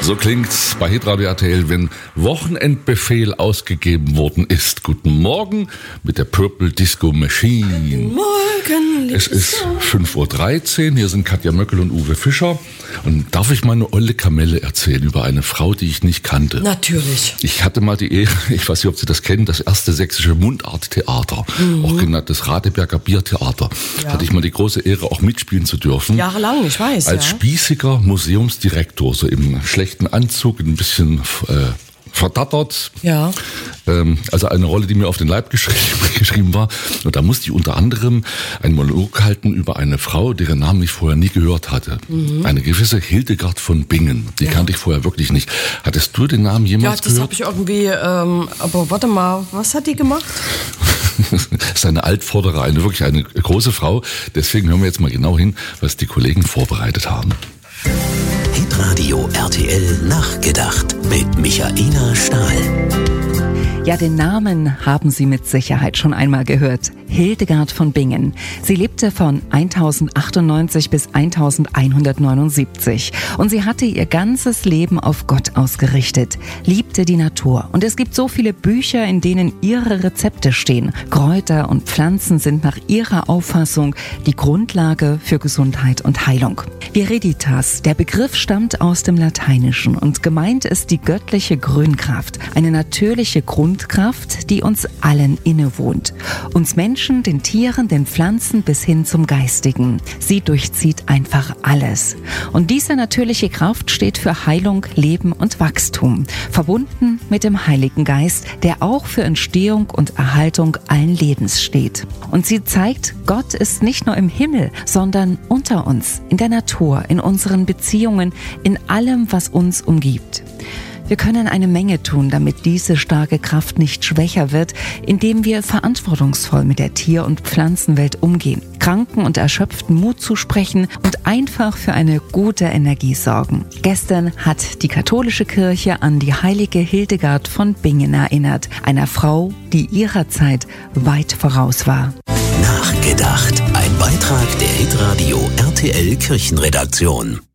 So klingt's bei Hitradio RTL, wenn Wochenendbefehl ausgegeben worden ist. Guten Morgen mit der Purple Disco Machine. Guten Morgen. Es ist 5.13 Uhr, hier sind Katja Möckel und Uwe Fischer. Und darf ich mal eine olle Kamelle erzählen über eine Frau, die ich nicht kannte? Natürlich. Ich hatte mal die Ehre, ich weiß nicht, ob Sie das kennen, das erste sächsische Mundarttheater, auch genannt das Radeberger Biertheater. Ja. Hatte ich mal die große Ehre, auch mitspielen zu dürfen. Jahrelang, ich weiß. Als spießiger Museumsdirektor, so im schlechten Anzug, ein bisschen verdattert. Ja. Also eine Rolle, die mir auf den Leib geschrieben war. Und da musste ich unter anderem einen Monolog halten über eine Frau, deren Namen ich vorher nie gehört hatte. Eine gewisse Hildegard von Bingen. Die kannte ich vorher wirklich nicht. Hattest du den Namen jemals gehört? Ja, das habe ich irgendwie, aber warte mal, was hat die gemacht? Das ist eine Altvorderer, wirklich eine große Frau. Deswegen hören wir jetzt mal genau hin, was die Kollegen vorbereitet haben. Hitradio RTL nachgedacht mit Michaela Stahl. Ja, den Namen haben Sie mit Sicherheit schon einmal gehört. Hildegard von Bingen. Sie lebte von 1098 bis 1179 und sie hatte ihr ganzes Leben auf Gott ausgerichtet, liebte die Natur. Und es gibt so viele Bücher, in denen ihre Rezepte stehen. Kräuter und Pflanzen sind nach ihrer Auffassung die Grundlage für Gesundheit und Heilung. Viriditas, der Begriff stammt aus dem Lateinischen und gemeint ist die göttliche Grünkraft, eine natürliche Grundkraft, die uns allen innewohnt. Uns Menschen, den Tieren, den Pflanzen bis hin zum Geistigen. Sie durchzieht einfach alles. Und diese natürliche Kraft steht für Heilung, Leben und Wachstum, verbunden mit dem Heiligen Geist, der auch für Entstehung und Erhaltung allen Lebens steht. Und sie zeigt, Gott ist nicht nur im Himmel, sondern unter uns, in der Natur, in unseren Beziehungen, in allem, was uns umgibt. Wir können eine Menge tun, damit diese starke Kraft nicht schwächer wird, indem wir verantwortungsvoll mit der Tier- und Pflanzenwelt umgehen, Kranken und Erschöpften Mut zusprechen und einfach für eine gute Energie sorgen. Gestern hat die katholische Kirche an die heilige Hildegard von Bingen erinnert, einer Frau, die ihrer Zeit weit voraus war. Nachgedacht. Ein Beitrag der Hitradio RTL Kirchenredaktion.